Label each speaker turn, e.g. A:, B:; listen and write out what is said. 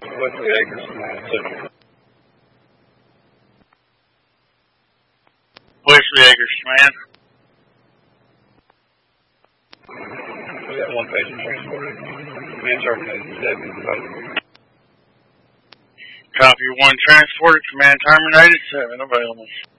A: Wesley Acres Command Center.
B: Wesley Acres Command.
A: We got one patient transported. Command terminated. Deputy available.
B: Copy 1 transported. Command terminated. 7 available.